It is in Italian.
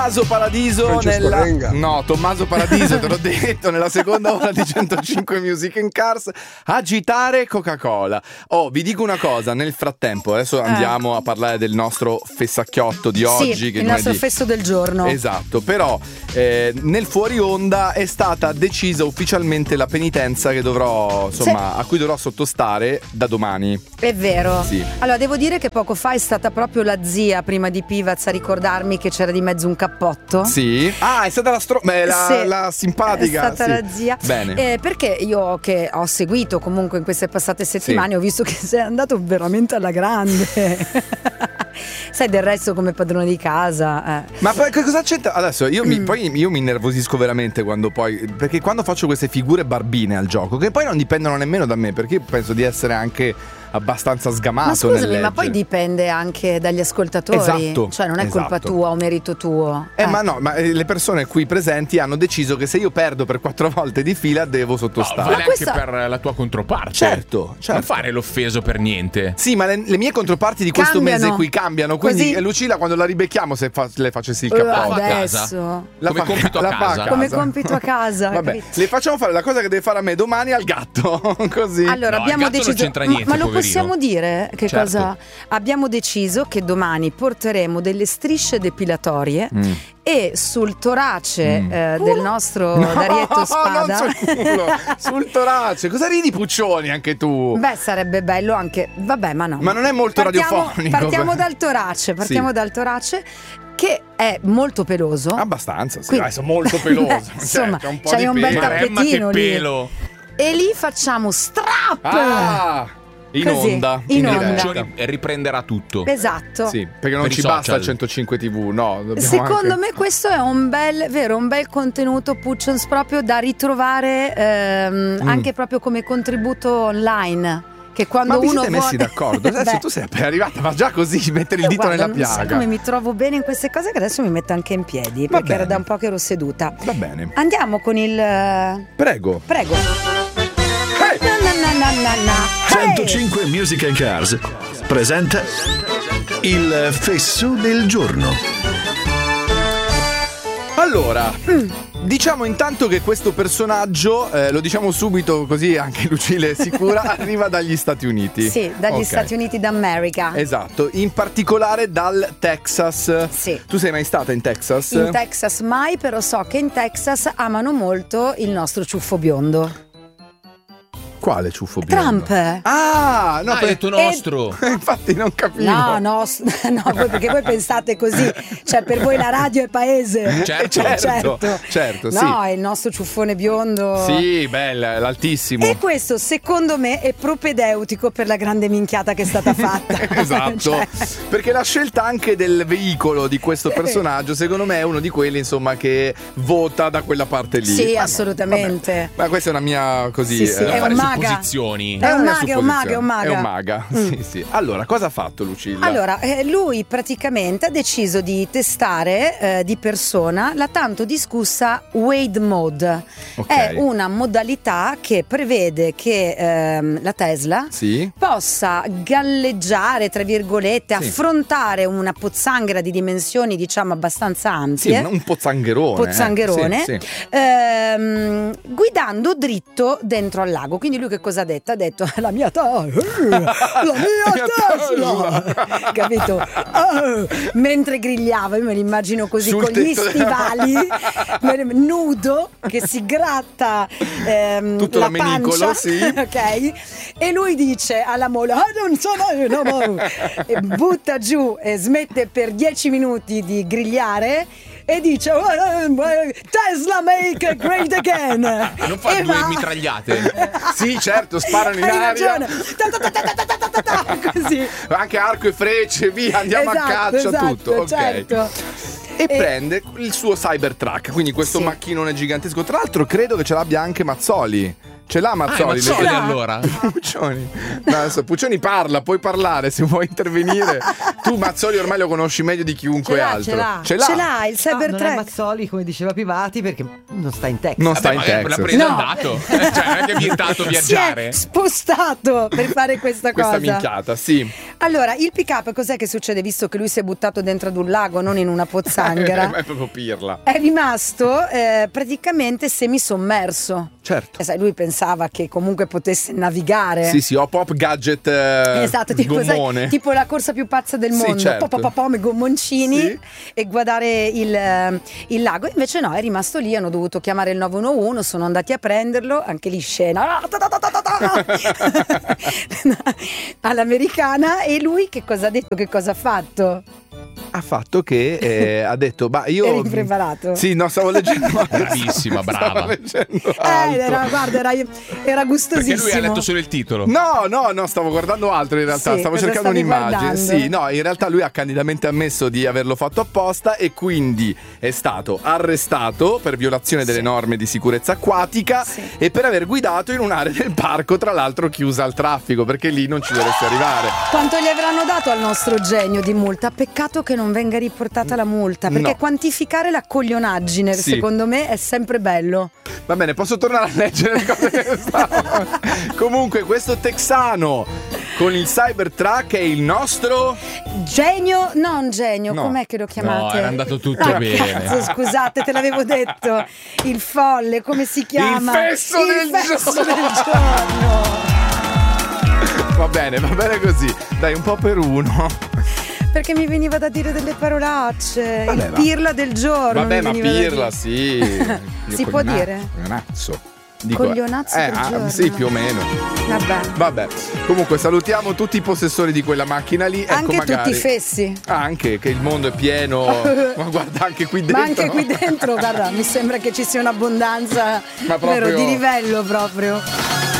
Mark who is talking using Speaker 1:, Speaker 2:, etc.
Speaker 1: Tommaso Paradiso Tommaso Paradiso, te l'ho detto, nella seconda ora di 105 Music in Cars, agitare Coca-Cola. Vi dico una cosa, nel frattempo adesso andiamo a parlare del nostro fessacchiotto di oggi,
Speaker 2: sì,
Speaker 1: che
Speaker 2: il nostro fesso del giorno.
Speaker 1: Esatto, però nel fuori onda è stata decisa ufficialmente la penitenza che dovrò, insomma, a cui dovrò sottostare da domani.
Speaker 2: È vero.
Speaker 1: Sì.
Speaker 2: Allora, devo dire che poco fa è stata proprio la zia prima di Pivaz a ricordarmi che c'era di mezzo un cappotto.
Speaker 1: Sì. È stata la simpatica.
Speaker 2: È stata la zia.
Speaker 1: Bene.
Speaker 2: Perché io che ho seguito comunque in queste passate settimane, ho visto che sei andato veramente alla grande. Sai, del resto come padrone di casa.
Speaker 1: Ma cosa c'entra? Adesso io mi innervosisco veramente perché quando faccio queste figure barbine al gioco, che poi non dipendono nemmeno da me, perché io penso di essere anche abbastanza sgamato.
Speaker 2: Ma scusami, ma poi dipende anche dagli ascoltatori.
Speaker 1: Esatto.
Speaker 2: Cioè non è colpa tua o merito tuo.
Speaker 1: Ma le persone qui presenti hanno deciso che se io perdo per 4 volte di fila devo sottostare.
Speaker 3: Vale anche per la tua controparte.
Speaker 1: Certo.
Speaker 3: Non fare l'offeso per niente.
Speaker 1: Sì, ma le mie controparti di questo mese qui cambiano. Quindi Lucilla, quando la ribecchiamo, se le facessi il cappotto
Speaker 2: adesso
Speaker 3: come compito a casa.
Speaker 2: Come compito a casa.
Speaker 1: Vabbè, le facciamo fare la cosa che deve fare a me domani al gatto. Così.
Speaker 2: Allora, abbiamo deciso.
Speaker 3: Non c'entra niente,
Speaker 2: ma lo possiamo dire che
Speaker 3: certo.
Speaker 2: cosa? Abbiamo deciso che domani porteremo delle strisce depilatorie e sul torace del nostro Darietto Spada.
Speaker 1: Non sul culo, sul torace. Cosa ridi, Puccioni, anche tu?
Speaker 2: Beh, sarebbe bello anche. Vabbè, ma no.
Speaker 1: Ma non è molto radiofonico.
Speaker 2: Partiamo dal torace. Dal torace, che è molto peloso.
Speaker 1: Abbastanza, sì. Quindi, molto peloso.
Speaker 2: Insomma,
Speaker 1: c'è un po'
Speaker 2: c'hai
Speaker 1: di
Speaker 2: un bel tappetino
Speaker 3: che pelo.
Speaker 2: Lì. E lì facciamo strap.
Speaker 1: In
Speaker 2: così,
Speaker 1: onda.
Speaker 2: in onda.
Speaker 3: E riprenderà tutto.
Speaker 2: Esatto.
Speaker 1: Sì, perché non ci basta il 105 TV, no.
Speaker 2: Secondo me questo è un bel contenuto, Puccions, proprio da ritrovare anche proprio come contributo online. Che quando
Speaker 1: ma vi
Speaker 2: uno
Speaker 1: siete messi d'accordo? Adesso tu sei appena arrivata, ma già così mettere il dito nella piaga.
Speaker 2: Sai come mi trovo bene in queste cose che adesso mi metto anche in piedi, perché era da un po' che ero seduta.
Speaker 1: Va bene.
Speaker 2: Andiamo con il
Speaker 1: Prego.
Speaker 2: Hey!
Speaker 4: 105 Music and Cars presenta il fesso del giorno.
Speaker 1: Allora, diciamo intanto che questo personaggio, lo diciamo subito così anche Lucille è sicura, arriva dagli Stati Uniti.
Speaker 2: Sì, dagli Stati Uniti d'America.
Speaker 1: Esatto, in particolare dal Texas.
Speaker 2: Sì.
Speaker 1: Tu sei mai stata in Texas?
Speaker 2: In Texas mai, però so che in Texas amano molto il nostro ciuffo biondo.
Speaker 1: Quale ciuffo biondo?
Speaker 2: Trump.
Speaker 1: Ah, no,
Speaker 3: hai detto nostro.
Speaker 1: Infatti non capivo.
Speaker 2: No, perché voi pensate così. Cioè, per voi la radio è paese.
Speaker 1: Certo, sì.
Speaker 2: No, è il nostro ciuffone biondo.
Speaker 1: Sì, bella, l'altissimo.
Speaker 2: E questo, secondo me, è propedeutico per la grande minchiata che è stata fatta.
Speaker 1: Esatto. Perché la scelta anche del veicolo di questo personaggio, secondo me, è uno di quelli, insomma, che vota da quella parte lì.
Speaker 2: Sì, assolutamente.
Speaker 1: Ma questa è una mia così.
Speaker 2: Sì, è un
Speaker 3: supposizioni.
Speaker 2: È un maga.
Speaker 1: È un maga. Sì. Allora, cosa ha fatto Lucilla?
Speaker 2: Allora, lui praticamente ha deciso di testare di persona la tanto discussa Wade Mode. È una modalità che prevede che la Tesla possa galleggiare, tra virgolette, affrontare una pozzanghera di dimensioni, diciamo, abbastanza ampie.
Speaker 1: Sì, un pozzangherone.
Speaker 2: Guidando dritto dentro al lago. Quindi lui che cosa ha detto? Ha detto la mia Tesla, capito? Mentre grigliava, io me l'immagino così con gli stivali, nudo, che si gratta
Speaker 1: tutto
Speaker 2: la
Speaker 1: l'amenicolo,
Speaker 2: pancia, ok? E lui dice alla moglie non sono io, e butta giù e smette per 10 minuti di grigliare e dice Tesla make great again.
Speaker 3: Non fa due mitragliate.
Speaker 1: Sì, certo, sparano in aria.
Speaker 2: Così.
Speaker 1: Anche arco e frecce, via, andiamo a caccia, tutto.
Speaker 2: Certo.
Speaker 1: E prende il suo Cybertruck, quindi questo macchinone gigantesco. Tra l'altro credo che ce l'abbia anche Mazzoli. Ce l'ha Mazzoli?
Speaker 3: Allora
Speaker 1: Puccioni. No, adesso Puccioni parla, puoi parlare se vuoi intervenire. Tu Mazzoli ormai lo conosci meglio di chiunque altro.
Speaker 2: Ce l'ha il Cybertruck.
Speaker 5: Non è Mazzoli, come diceva Pivati, perché non sta in Texas.
Speaker 1: Non sta in Texas.
Speaker 3: L'ha preso andato. Cioè non è che è vietato viaggiare.
Speaker 2: Si è spostato per fare questa cosa.
Speaker 1: Questa minchiata, sì.
Speaker 2: Allora, il pick-up cos'è che succede? Visto che lui si è buttato dentro ad un lago, non in una pozzanghera,
Speaker 1: È proprio pirla.
Speaker 2: è rimasto praticamente semisommerso.
Speaker 1: Certo.
Speaker 2: Sai, lui pensava che comunque potesse navigare.
Speaker 1: Sì, ho pop gadget
Speaker 2: Esatto, tipo,
Speaker 1: gommone.
Speaker 2: sai, tipo la corsa più pazza del
Speaker 1: Sì,
Speaker 2: mondo,
Speaker 1: certo.
Speaker 2: pom, gommoncini,
Speaker 1: Sì.
Speaker 2: e guardare il lago. Invece no, è rimasto lì, hanno dovuto chiamare il 911, sono andati a prenderlo, anche lì scena all'americana. E lui che cosa ha detto, che cosa ha fatto?
Speaker 1: Ha fatto che ha detto, io...
Speaker 2: Eri impreparato?
Speaker 1: Sì, no, stavo leggendo.
Speaker 3: Bravissima, brava.
Speaker 1: Stavo leggendo altro.
Speaker 2: Era gustosissimo.
Speaker 3: Perché lui ha letto solo il titolo.
Speaker 1: No, stavo guardando altro in realtà,
Speaker 2: Sì,
Speaker 1: stavo
Speaker 2: cosa
Speaker 1: cercando
Speaker 2: stavi
Speaker 1: un'immagine.
Speaker 2: guardando?
Speaker 1: Sì, no, in realtà lui ha candidamente ammesso di averlo fatto apposta e quindi è stato arrestato per violazione delle norme di sicurezza acquatica e per aver guidato in un'area del parco, tra l'altro chiusa al traffico, perché lì non ci dovresti arrivare.
Speaker 2: Quanto gli avranno dato al nostro genio di multa? Peccato che non venga riportata la multa, perché
Speaker 1: No.
Speaker 2: quantificare la coglionaggine,
Speaker 1: Sì.
Speaker 2: secondo me, è sempre bello.
Speaker 1: Va bene, posso tornare a leggere le cose che stavo. Comunque, questo texano con il Cybertruck è il nostro
Speaker 2: Genio, non genio,
Speaker 1: No.
Speaker 2: com'è che lo chiamate?
Speaker 3: No, era andato tutto bene.
Speaker 2: Cazzo, scusate, te l'avevo detto. Il folle, come si chiama?
Speaker 1: fesso
Speaker 2: Il
Speaker 1: del
Speaker 2: fesso
Speaker 1: giorno.
Speaker 2: del giorno.
Speaker 1: Va bene così. Dai, un po' per uno.
Speaker 2: Perché mi veniva da dire delle parolacce.
Speaker 1: Vabbè,
Speaker 2: il
Speaker 1: va.
Speaker 2: pirla del giorno.
Speaker 1: Vabbè,
Speaker 2: mi
Speaker 1: ma
Speaker 2: veniva da
Speaker 1: pirla,
Speaker 2: dire.
Speaker 1: sì.
Speaker 2: Si può dire?
Speaker 1: Coglionazzo.
Speaker 2: Coglionazzo del giorno.
Speaker 1: Sì, più o meno.
Speaker 2: Vabbè.
Speaker 1: Comunque salutiamo tutti i possessori di quella macchina lì. Ecco,
Speaker 2: Anche
Speaker 1: magari.
Speaker 2: tutti i fessi.
Speaker 1: Anche che il mondo è pieno. Ma guarda, anche qui dentro.
Speaker 2: Ma anche qui dentro, guarda, mi sembra che ci sia un'abbondanza
Speaker 1: Ma proprio-
Speaker 2: vero, di livello proprio.